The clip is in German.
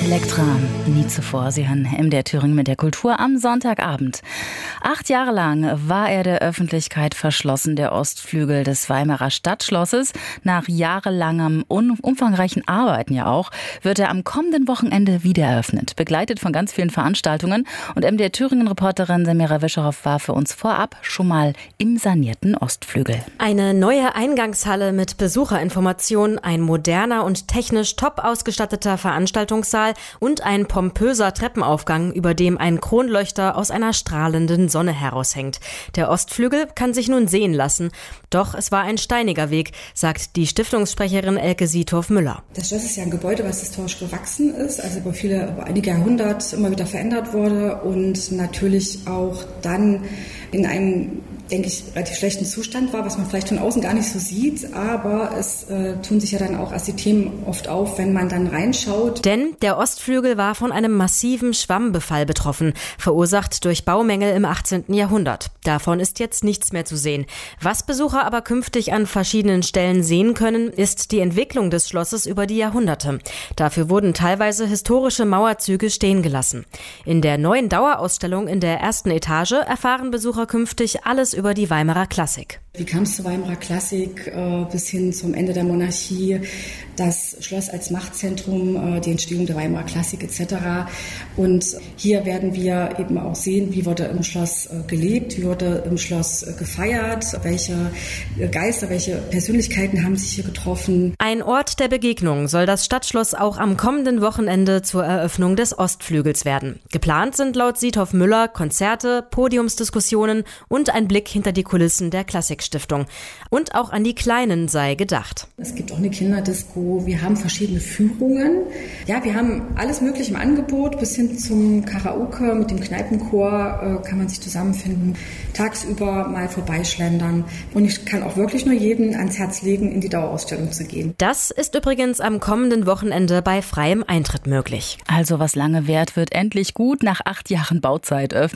Elektra, nie zuvor. Sie hören MDR Thüringen mit der Kultur am Sonntagabend. 8 Jahre lang war er der Öffentlichkeit verschlossen, der Ostflügel des Weimarer Stadtschlosses. Nach jahrelangem umfangreichen Arbeiten ja auch, wird er am kommenden Wochenende wieder eröffnet. Begleitet von ganz vielen Veranstaltungen. Und MDR Thüringen-Reporterin Samira Wischerhoff war für uns vorab schon mal im sanierten Ostflügel. Eine neue Eingangshalle mit Besucherinformationen, ein moderner und technisch top ausgestatteter Veranstaltungssaal und ein pompöser Treppenaufgang, über dem ein Kronleuchter aus einer strahlenden Sonne heraushängt. Der Ostflügel kann sich nun sehen lassen. Doch es war ein steiniger Weg, sagt die Stiftungssprecherin Elke Siethoff-Müller. Das Schloss ist ja ein Gebäude, was historisch gewachsen ist, also über einige Jahrhunderte immer wieder verändert wurde und natürlich auch dann in einem, denke ich, relativ schlechten Zustand war, was man vielleicht von außen gar nicht so sieht, aber es tun sich ja dann auch erst die Themen oft auf, wenn man dann reinschaut. Denn der Ostflügel war von einem massiven Schwammbefall betroffen, verursacht durch Baumängel im 18. Jahrhundert. Davon ist jetzt nichts mehr zu sehen. Was Besucher aber künftig an verschiedenen Stellen sehen können, ist die Entwicklung des Schlosses über die Jahrhunderte. Dafür wurden teilweise historische Mauerzüge stehen gelassen. In der neuen Dauerausstellung in der ersten Etage erfahren Besucher künftig alles über die Weimarer Klassik. Wie kam es zur Weimarer Klassik bis hin zum Ende der Monarchie, das Schloss als Machtzentrum, die Entstehung der Weimarer Klassik etc. Und hier werden wir eben auch sehen, wie wurde im Schloss gelebt, wie wurde im Schloss gefeiert, welche Geister, welche Persönlichkeiten haben sich hier getroffen. Ein Ort der Begegnung soll das Stadtschloss auch am kommenden Wochenende zur Eröffnung des Ostflügels werden. Geplant sind laut Siethoff-Müller Konzerte, Podiumsdiskussionen und ein Blick hinter die Kulissen der Klassikstiftung. Und auch an die Kleinen sei gedacht. Es gibt auch eine Kinderdisco, wir haben verschiedene Führungen. Ja, wir haben alles Mögliche im Angebot, bis hin zum Karaoke mit dem Kneipenchor kann man sich zusammenfinden, tagsüber mal vorbeischlendern. Und ich kann auch wirklich nur jedem ans Herz legen, in die Dauerausstellung zu gehen. Das ist übrigens am kommenden Wochenende bei freiem Eintritt möglich. Also was lange währt, wird endlich gut. Nach 8 Jahren Bauzeit öffnet